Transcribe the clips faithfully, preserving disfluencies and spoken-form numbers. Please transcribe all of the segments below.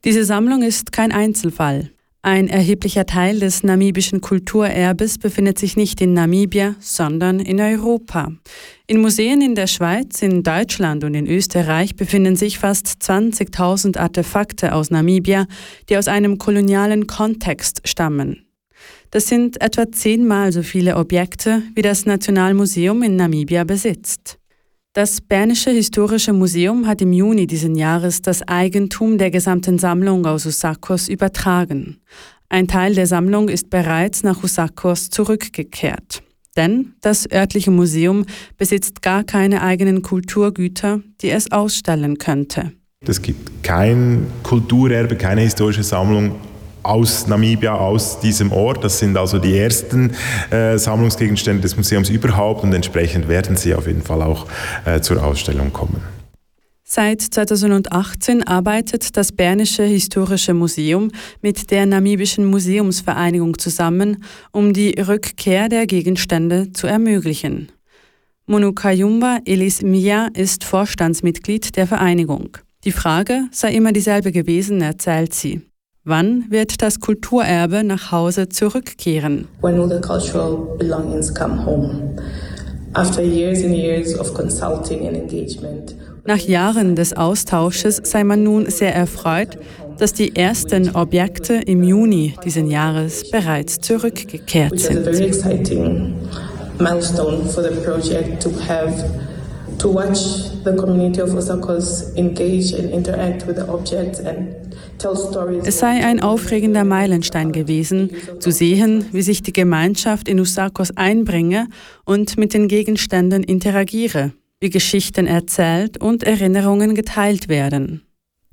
Diese Sammlung ist kein Einzelfall. Ein erheblicher Teil des namibischen Kulturerbes befindet sich nicht in Namibia, sondern in Europa. In Museen in der Schweiz, in Deutschland und in Österreich befinden sich fast zwanzigtausend Artefakte aus Namibia, die aus einem kolonialen Kontext stammen. Das sind etwa zehnmal so viele Objekte, wie das Nationalmuseum in Namibia besitzt. Das Bernische Historische Museum hat im Juni diesen Jahres das Eigentum der gesamten Sammlung aus Usakos übertragen. Ein Teil der Sammlung ist bereits nach Usakos zurückgekehrt. Denn das örtliche Museum besitzt gar keine eigenen Kulturgüter, die es ausstellen könnte. Es gibt kein Kulturerbe, keine historische Sammlung aus Namibia, aus diesem Ort. Das sind also die ersten äh, Sammlungsgegenstände des Museums überhaupt und entsprechend werden sie auf jeden Fall auch äh, zur Ausstellung kommen. Seit zweitausendachtzehn arbeitet das Bernische Historische Museum mit der Namibischen Museumsvereinigung zusammen, um die Rückkehr der Gegenstände zu ermöglichen. Monukayumba Ellis Mia ist Vorstandsmitglied der Vereinigung. Die Frage sei immer dieselbe gewesen, erzählt sie. Wann wird das Kulturerbe nach Hause zurückkehren? When will the cultural belongings come home? After years and years of consulting and engagement. Nach Jahren des Austausches sei man nun sehr erfreut, dass die ersten Objekte im Juni diesen Jahres bereits zurückgekehrt sind. Which is a very exciting milestone for the project to have to watch the community of Usakos engage and interact with the objects and tell stories. Es sei ein aufregender Meilenstein gewesen, zu sehen, wie sich die Gemeinschaft in Usakos einbringe und mit den Gegenständen interagiere, wie Geschichten erzählt und Erinnerungen geteilt werden.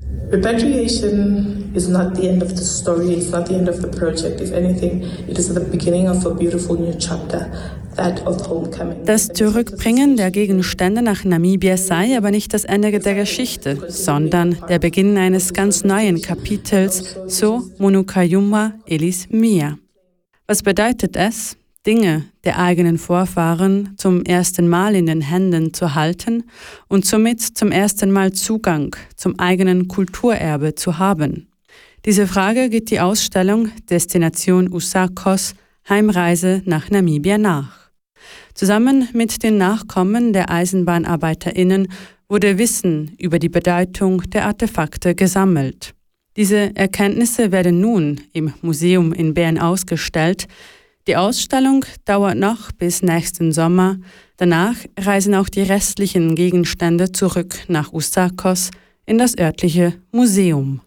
Repatriation is not the end of the story, it's not the end of the project. If anything, it is the beginning of a beautiful new chapter, that of homecoming. Das Zurückbringen der Gegenstände nach Namibia sei aber nicht das Ende der Geschichte, sondern der Beginn eines ganz neuen Kapitels, so Monukayumba Ellis Mia. Was bedeutet es, Dinge der eigenen Vorfahren zum ersten Mal in den Händen zu halten und somit zum ersten Mal Zugang zum eigenen Kulturerbe zu haben? Diese Frage geht die Ausstellung Destination Usakos – Heimreise nach Namibia nach. Zusammen mit den Nachkommen der EisenbahnarbeiterInnen wurde Wissen über die Bedeutung der Artefakte gesammelt. Diese Erkenntnisse werden nun im Museum in Bern ausgestellt. Die Ausstellung dauert noch bis nächsten Sommer. Danach reisen auch die restlichen Gegenstände zurück nach Usakos in das örtliche Museum.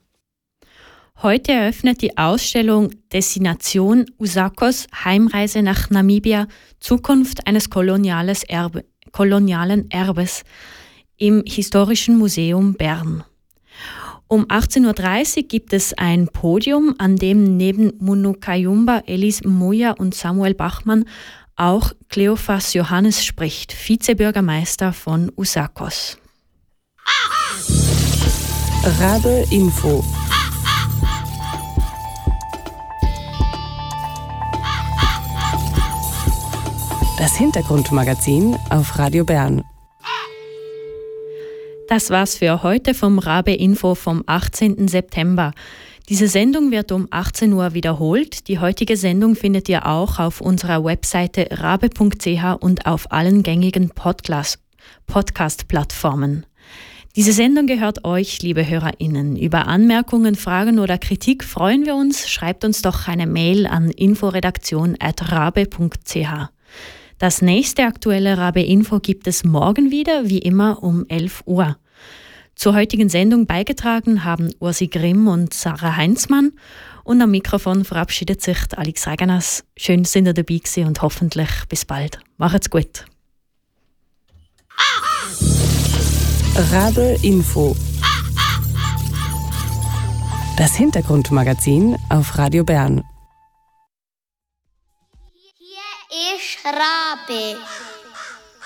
Heute eröffnet die Ausstellung Destination Usakos – Heimreise nach Namibia – Zukunft eines koloniales Erbe, kolonialen Erbes im Historischen Museum Bern. Um achtzehn Uhr dreißig gibt es ein Podium, an dem neben Monukayumba Ellis Mia und Samuel Bachmann auch Cleophas Johannes spricht, Vizebürgermeister von Usakos. Rabe Info. Das Hintergrundmagazin auf Radio Bern. Das war's für heute vom Rabe Info vom achtzehnten September. Diese Sendung wird um achtzehn Uhr wiederholt. Die heutige Sendung findet ihr auch auf unserer Webseite rabe punkt c h und auf allen gängigen Podcast-Plattformen. Diese Sendung gehört euch, liebe HörerInnen. Über Anmerkungen, Fragen oder Kritik freuen wir uns. Schreibt uns doch eine Mail an inforedaktion at rabe punkt c h. Das nächste aktuelle Rabe Info gibt es morgen wieder, wie immer um elf Uhr. Zur heutigen Sendung beigetragen haben Ursi Grimm und Sarah Heinzmann und am Mikrofon verabschiedet sich Alex Reganas. Schön, sind ihr dabei gewesen und hoffentlich bis bald. Macht's gut. Rabe Info. Das Hintergrundmagazin auf Radio Bern. Hier ist Rabe.